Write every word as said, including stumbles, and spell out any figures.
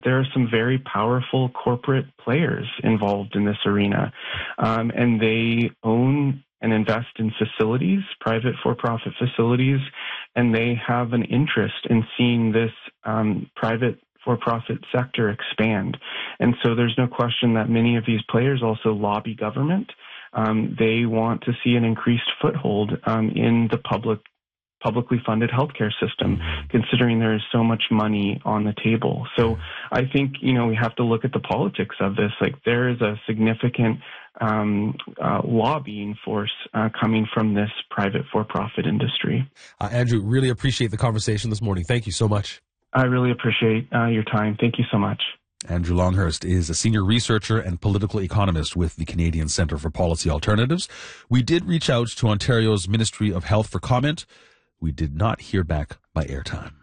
There are some very powerful corporate players involved in this arena, um, and they own and invest in facilities, private for-profit facilities, and they have an interest in seeing this um, private for-profit sector expand. And so there's no question that many of these players also lobby government. Um, they want to see an increased foothold um, in the public publicly funded healthcare system, considering there is so much money on the table. So I think, you know, we have to look at the politics of this. Like, there is a significant um, uh, lobbying force uh, coming from this private for-profit industry. Uh, Andrew, really appreciate the conversation this morning. Thank you so much. I really appreciate uh, your time. Thank you so much. Andrew Longhurst is a senior researcher and political economist with the Canadian Centre for Policy Alternatives. We did reach out to Ontario's Ministry of Health for comment. We did not hear back by airtime.